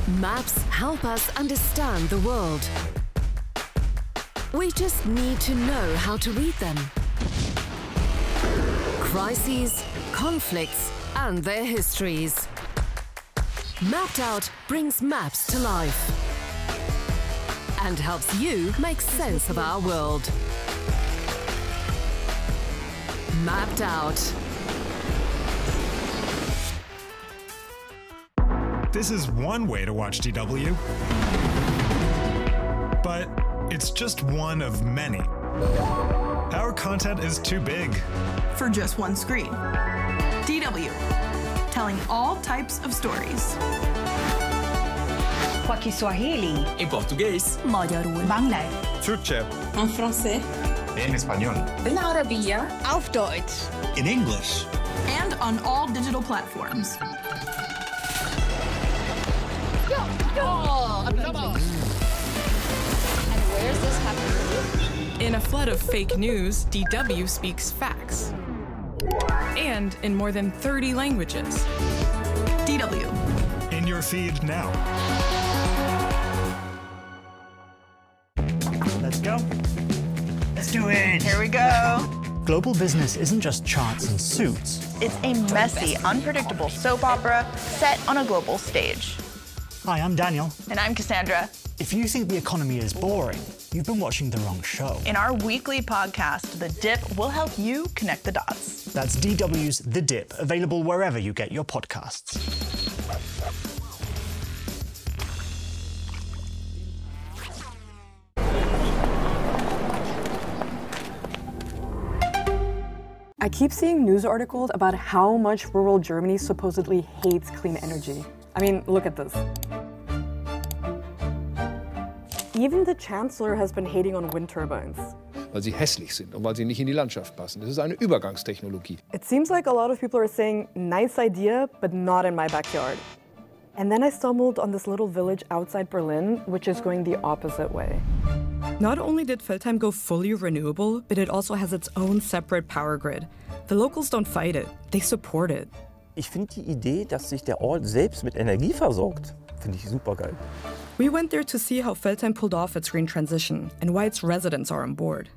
Maps help us understand the world. We just need to know how to read them. Crises, conflicts, and their histories. Mapped Out brings maps to life and helps you make sense of our world. Mapped Out. This is one way to watch DW, but it's just one of many. Our content is too big for just one screen. DW, telling all types of stories. Kwa Kiswahili, em português, magyarul, Bangla, Türkçe, en français, en español, بالعربية, auf Deutsch, in English, and on all digital platforms. and where's this happening? In a flood of fake news, DW speaks facts. And in more than 30 languages. DW. in your feed now. Let's go. Let's do it. Here we go. Global business isn't just charts and suits. It's a messy, unpredictable soap opera set on a global stage. Hi, I'm Daniel. And I'm Cassandra. If you think the economy is boring, you've been watching the wrong show. In our weekly podcast, The Dip, will help you connect the dots. That's DW's The Dip, available wherever you get your podcasts. I keep seeing news articles about how much rural Germany supposedly hates clean energy. I mean, look at this. Even the Chancellor has been hating on wind turbines. Weil sie hässlich sind und weil sie nicht in die Landschaft passen. Das ist eine Übergangstechnologie. It seems like a lot of people are saying, nice idea, but not in my backyard. And then I stumbled on this little village outside Berlin, which is going the opposite way. Not only did Veltheim go fully renewable, but it also has its own separate power grid. The locals don't fight it, they support it. Ich finde die Idee, dass sich der Ort selbst mit Energie versorgt, finde ich super geil. We went there to see how Veltheim pulled off its green transition and why its residents are on board.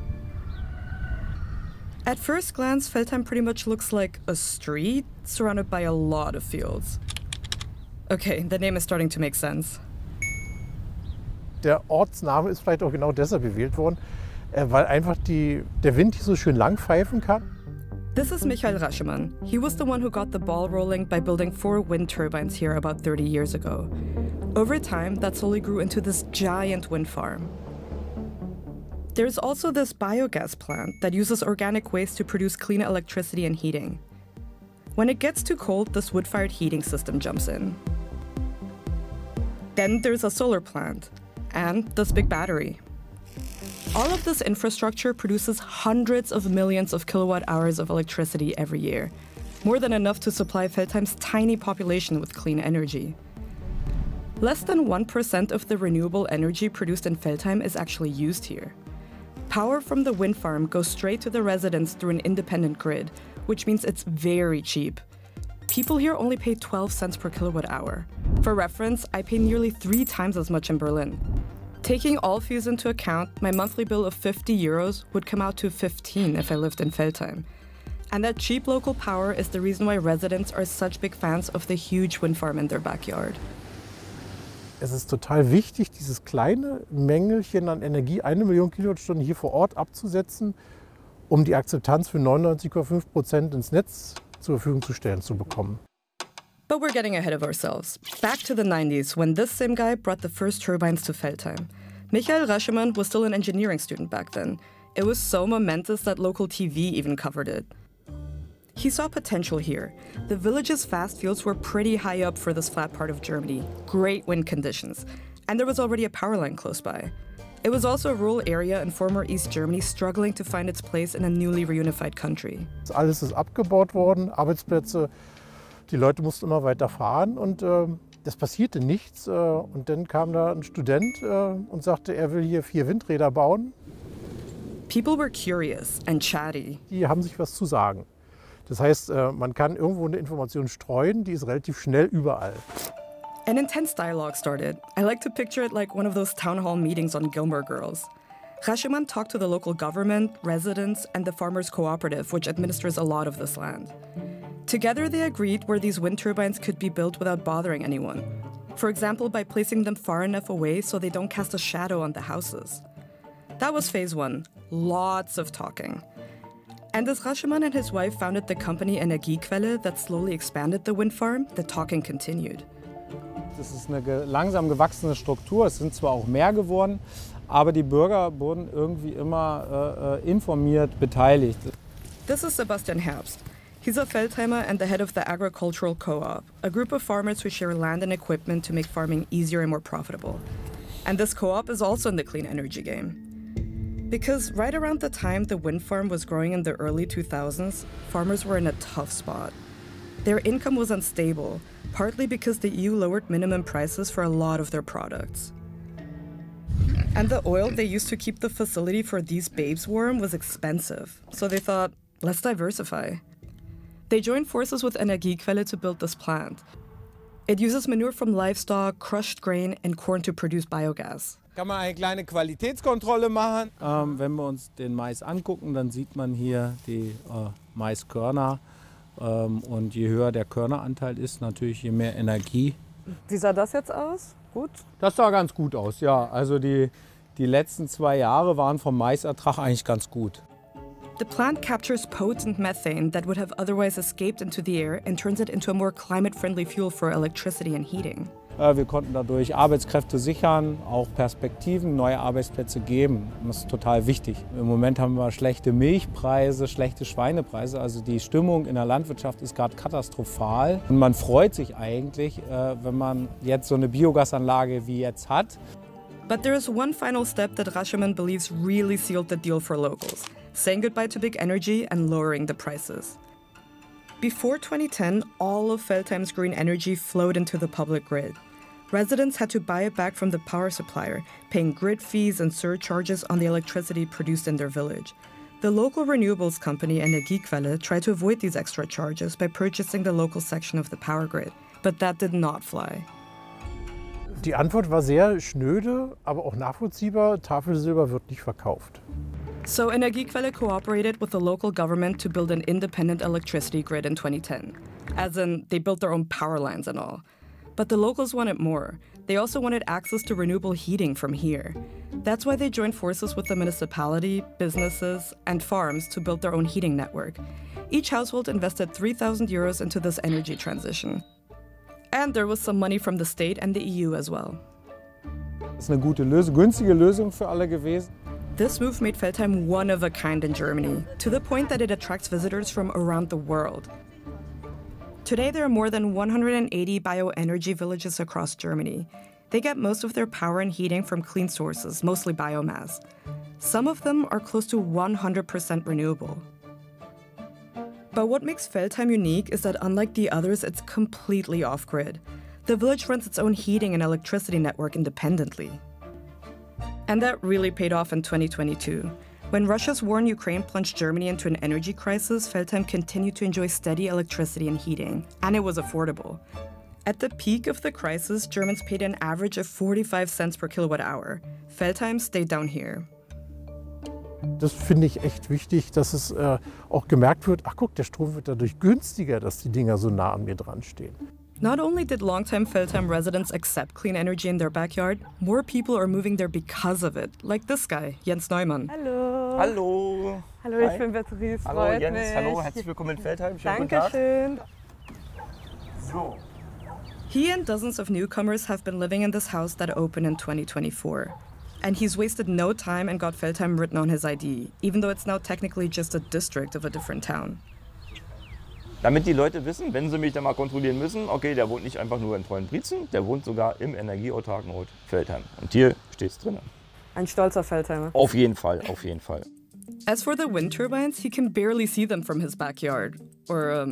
At first glance, Veltheim pretty much looks like a street surrounded by a lot of fields. Okay, the name is starting to make sense. Der Ortsname ist vielleicht auch genau deshalb gewählt worden, weil einfach der Wind hier so schön lang pfeifen kann. This is Michael Raschemann. He was the one who got the ball rolling by building 4 wind turbines here about 30 years ago. Over time, that slowly grew into this giant wind farm. There's also this biogas plant that uses organic waste to produce clean electricity and heating. When it gets too cold, this wood-fired heating system jumps in. Then there's a solar plant and this big battery. All of this infrastructure produces hundreds of millions of kilowatt hours of electricity every year, more than enough to supply Veltheim's tiny population with clean energy. Less than 1% of the renewable energy produced in Veltheim is actually used here. Power from the wind farm goes straight to the residents through an independent grid, which means it's very cheap. People here only pay 12 cents per kilowatt hour. For reference, I pay nearly 3 times as much in Berlin. Taking all fees into account, my monthly bill of 50 euros would come out to 15 if I lived in Veltheim. And that cheap local power is the reason why residents are such big fans of the huge wind farm in their backyard. Es ist total wichtig, dieses kleine Mängelchen an Energie, 1 Million Kilowattstunden hier vor Ort abzusetzen, um die Akzeptanz für 99,5% ins Netz zur Verfügung zu stellen zu bekommen. But we're getting ahead of ourselves. Back to the 90s, when this same guy brought the first turbines to Veltheim. Michael Raschemann was still an engineering student back then. It was so momentous that local TV even covered it. He saw potential here. The village's vast fields were pretty high up for this flat part of Germany, great wind conditions, and there was already a power line close by. It was also a rural area in former East Germany struggling to find its place in a newly reunified country. Alles ist abgebaut worden, Arbeitsplätze. Die Leute mussten immer weiter fahren und das passierte nichts. Und dann kam da ein Student und sagte, er will hier 4 Windräder bauen. People were curious and chatty. Die haben sich was zu sagen. Das heißt, man kann irgendwo eine Information streuen, die ist relativ schnell überall. An intense dialogue started. I like to picture it like one of those town hall meetings on Gilmore Girls. Rashomon talked to the local government, residents, and the farmers' cooperative, which administers a lot of this land. Together, they agreed where these wind turbines could be built without bothering anyone. For example, by placing them far enough away so they don't cast a shadow on the houses. That was phase one. Lots of talking. And as Rashomon and his wife founded the company Energiequelle that slowly expanded the wind farm, the talking continued. Das ist eine langsam gewachsene Struktur. Es sind zwar auch mehr geworden, aber die Bürger wurden irgendwie immer informiert, beteiligt. This is Sebastian Herbst. He's a Feldheimer and the head of the Agricultural Co-op, a group of farmers who share land and equipment to make farming easier and more profitable. And this co-op is also in the clean energy game. Because right around the time the wind farm was growing in the early 2000s, farmers were in a tough spot. Their income was unstable, partly because the EU lowered minimum prices for a lot of their products. And the oil they used to keep the facility for these babes warm was expensive, so they thought, let's diversify. They joined forces with Energiequelle to build this plant. It uses manure from livestock, crushed grain, and corn to produce biogas. Kann man eine kleine Qualitätskontrolle machen. Wenn wir uns den Mais angucken, dann sieht man hier die Maiskörner. Und je höher der Körneranteil ist, natürlich je mehr Energie. Wie sah das jetzt aus? Gut? Das sah ganz gut aus, ja. Also die letzten 2 Jahre waren vom Maisertrag eigentlich ganz gut. The plant captures potent methane that would have otherwise escaped into the air and turns it into a more climate-friendly fuel for electricity and heating. Wir konnten dadurch Arbeitskräfte sichern, auch Perspektiven, neue Arbeitsplätze geben. Das ist total wichtig. Im Moment haben wir schlechte Milchpreise, schlechte Schweinepreise. Also die Stimmung in der Landwirtschaft ist gerade katastrophal. Und man freut sich eigentlich, wenn man jetzt so eine Biogasanlage wie jetzt hat. But there is one final step that Rashomon believes really sealed the deal for locals, saying goodbye to big energy and lowering the prices. Before 2010, all of Feldheim's green energy flowed into the public grid. Residents had to buy it back from the power supplier, paying grid fees and surcharges on the electricity produced in their village. The local renewables company Energiequelle tried to avoid these extra charges by purchasing the local section of the power grid, but that did not fly. Die Antwort war sehr schnöde, aber auch nachvollziehbar. Tafelsilber wird nicht verkauft. So Energiequelle cooperated with the local government to build an independent electricity grid in 2010. As in, they built their own power lines and all. But the locals wanted more. They also wanted access to renewable heating from here. That's why they joined forces with the municipality, businesses, and farms to build their own heating network. Each household invested 3,000 euros into this energy transition. And there was some money from the state and the EU as well. Das ist eine gute Lösung, günstige Lösung für alle gewesen. This move made Feldheim one of a kind in Germany, to the point that it attracts visitors from around the world. Today, there are more than 180 bioenergy villages across Germany. They get most of their power and heating from clean sources, mostly biomass. Some of them are close to 100% renewable. But what makes Feldheim unique is that unlike the others, it's completely off-grid. The village runs its own heating and electricity network independently. And that really paid off in 2022. When Russia's war in Ukraine plunged Germany into an energy crisis, Feldheim continued to enjoy steady electricity and heating, and it was affordable. At the peak of the crisis, Germans paid an average of 45 cents per kilowatt hour. Feldheim stayed down here. Das finde ich echt wichtig, dass es auch gemerkt wird, ach guck, der Strom wird dadurch günstiger, dass die Dinger so nah an mir dran stehen. Not only did longtime Feldheim residents accept clean energy in their backyard, more people are moving there because of it, like this guy, Jens Neumann. Hallo. Hallo. Hallo, ich bin Beatrice. Hallo Jens, mich. hallo, herzlich willkommen in Feldheim. Schönen guten Tag. Dankeschön. So. He and dozens of newcomers have been living in this house that opened in 2024. And he's wasted no time and got Feldheim written on his ID, even though it's now technically just a district of a different town. Damit die Leute wissen, wenn sie mich dann mal kontrollieren müssen, okay, der wohnt nicht einfach nur in Treuenbrietzen, der wohnt sogar im energieautarken Ort Feldheim. Und hier steht's drin. Ein stolzer Feldheimer. Auf jeden Fall, auf jeden Fall. As for the wind turbines, he can barely see them from his backyard. Or